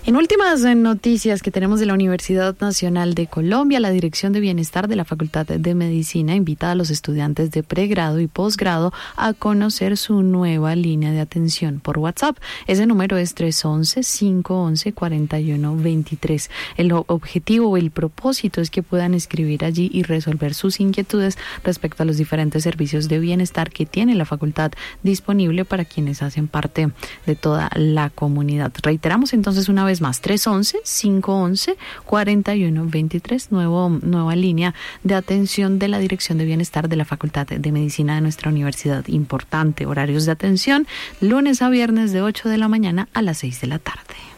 En últimas noticias que tenemos de la Universidad Nacional de Colombia, la Dirección de Bienestar de la Facultad de Medicina invita a los estudiantes de pregrado y posgrado a conocer su nueva línea de atención por WhatsApp. Ese número es 311-511-4123. El objetivo o el propósito es que puedan escribir allí y resolver sus inquietudes respecto a los diferentes servicios de bienestar que tiene la facultad disponible para quienes hacen parte de toda la comunidad. Reiteramos entonces una vez más, 311-511-4123, nueva línea de atención de la Dirección de Bienestar de la Facultad de Medicina de nuestra universidad. Importante, horarios de atención, lunes a viernes de 8 de la mañana a las 6 de la tarde.